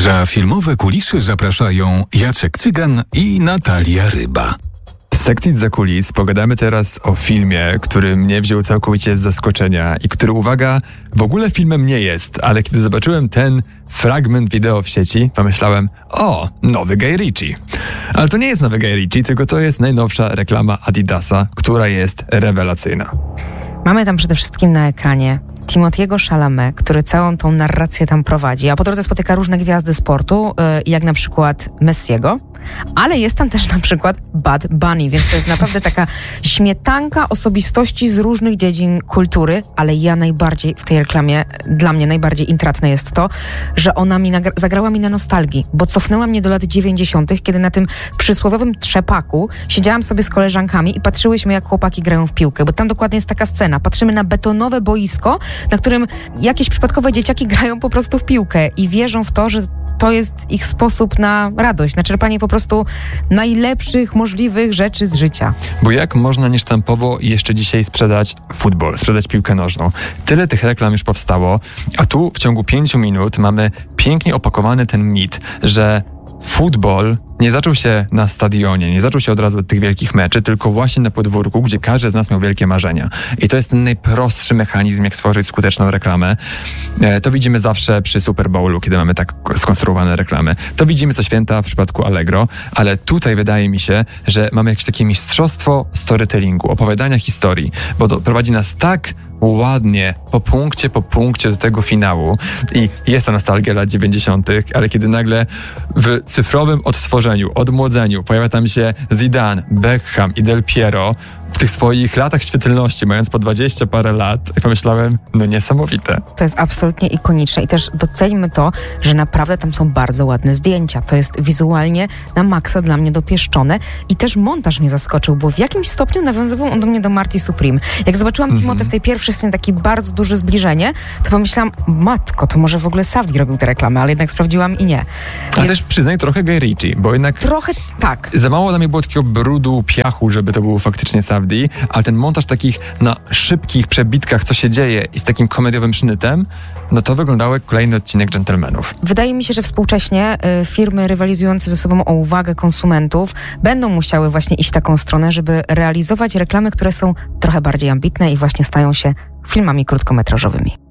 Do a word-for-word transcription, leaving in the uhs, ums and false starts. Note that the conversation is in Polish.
Za filmowe kulisy zapraszają Jacek Cygan i Natalia Ryba. W sekcji Za kulis pogadamy teraz o filmie, który mnie wziął całkowicie z zaskoczenia i który, uwaga, w ogóle filmem nie jest, ale kiedy zobaczyłem ten fragment wideo w sieci, pomyślałem, o, nowy Guy Ritchie. Ale to nie jest nowy Guy Ritchie, tylko to jest najnowsza reklama Adidasa, która jest rewelacyjna. Mamy tam przede wszystkim na ekranie Timothy'ego Chalamet, który całą tą narrację tam prowadzi, a po drodze spotyka różne gwiazdy sportu, yy, jak na przykład Messiego, ale jest tam też na przykład Bad Bunny, więc to jest naprawdę taka śmietanka osobistości z różnych dziedzin kultury, ale ja najbardziej w tej reklamie, dla mnie najbardziej intratne jest to, że ona mi nagra- zagrała mi na nostalgii, bo cofnęła mnie do lat dziewięćdziesiątych, kiedy na tym przysłowiowym trzepaku siedziałam sobie z koleżankami i patrzyłyśmy, jak chłopaki grają w piłkę, bo tam dokładnie jest taka scena. Patrzymy na betonowe boisko, na którym jakieś przypadkowe dzieciaki grają po prostu w piłkę i wierzą w to, że to jest ich sposób na radość, na czerpanie po prostu najlepszych możliwych rzeczy z życia. Bo jak można niesztampowo jeszcze dzisiaj sprzedać futbol, sprzedać piłkę nożną? Tyle tych reklam już powstało, a tu w ciągu pięciu minut mamy pięknie opakowany ten mit, że futbol nie zaczął się na stadionie, nie zaczął się od razu od tych wielkich meczy, tylko właśnie na podwórku, gdzie każdy z nas miał wielkie marzenia. I to jest ten najprostszy mechanizm, jak stworzyć skuteczną reklamę. E, to widzimy zawsze przy Super Bowlu, kiedy mamy tak skonstruowane reklamy. To widzimy co święta w przypadku Allegro, ale tutaj wydaje mi się, że mamy jakieś takie mistrzostwo storytellingu, opowiadania historii, bo to prowadzi nas tak ładnie, po punkcie, po punkcie do tego finału. I jest ta nostalgia lat dziewięćdziesiątych, ale kiedy nagle w cyfrowym odtworzeniu, odmłodzeniu pojawia tam się Zidane, Beckham i Del Piero w tych swoich latach świetlności, mając po dwadzieścia parę lat, i pomyślałem, no niesamowite. To jest absolutnie ikoniczne i też doceńmy to, że naprawdę tam są bardzo ładne zdjęcia. To jest wizualnie na maksa dla mnie dopieszczone i też montaż mnie zaskoczył, bo w jakimś stopniu nawiązywał on do mnie do Marty Supreme. Jak zobaczyłam mm-hmm. Timothy w tej pierwszej scenie, takie bardzo duże zbliżenie, to pomyślałam, matko, to może w ogóle Saudi robił te reklamy, ale jednak sprawdziłam i nie. A Więc... też przyznaj trochę Guy Ritchie, bo jednak trochę tak. Za mało dla mnie było takiego brudu, piachu, żeby to było faktycznie Saudi, ale ten montaż takich na szybkich przebitkach, co się dzieje i z takim komediowym sznytem, no to wyglądało jak kolejny odcinek Dżentelmenów. Wydaje mi się, że współcześnie y, firmy rywalizujące ze sobą o uwagę konsumentów będą musiały właśnie iść w taką stronę, żeby realizować reklamy, które są trochę bardziej ambitne i właśnie stają się filmami krótkometrażowymi.